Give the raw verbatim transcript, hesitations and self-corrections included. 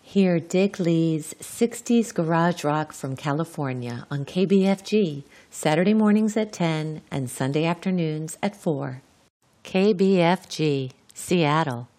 Hear Dick Lee's sixties Garage Rock from California on K B F G, Saturday mornings at ten and Sunday afternoons at four. K B F G, Seattle.